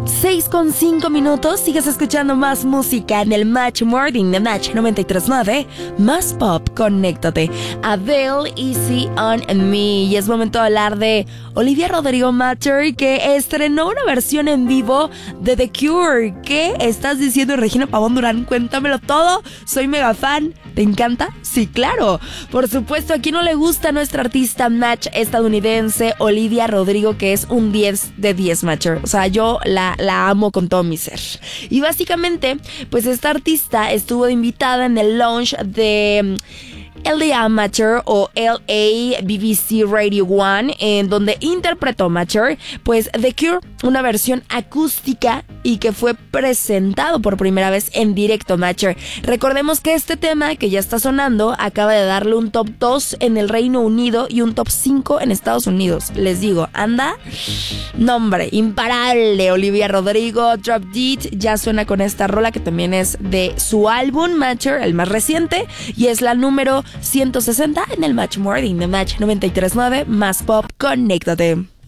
6:05, sigues escuchando más música en el Match Morning de Match 93.9, más pop, conéctate. Adele, Easy on Me. Y es momento de hablar de Olivia Rodrigo Matter, que estrenó una versión en vivo de The Cure. ¿Qué estás diciendo, Regina Pavón Durán? Cuéntamelo todo, soy mega fan. ¿Te encanta? Sí, claro. Por supuesto, ¿a quién no le gusta a nuestra artista Match estadounidense Olivia Rodrigo, que es un 10 de 10 Matcher? O sea, yo la amo con todo mi ser. Y básicamente, pues esta artista estuvo invitada en el launch de LA Matcher o LA BBC Radio One, en donde interpretó Matcher, pues The Cure, una versión acústica y que fue presentado por primera vez en directo Matcher. Recordemos que este tema que ya está sonando acaba de darle un top 2 en el Reino Unido y un top 5 en Estados Unidos. Les digo, anda, nombre, imparable. Olivia Rodrigo, Drop Dead, ya suena con esta rola que también es de su álbum Matcher, el más reciente, y es la número 160 en el Match Morning de Match 93.9, más pop, conéctate.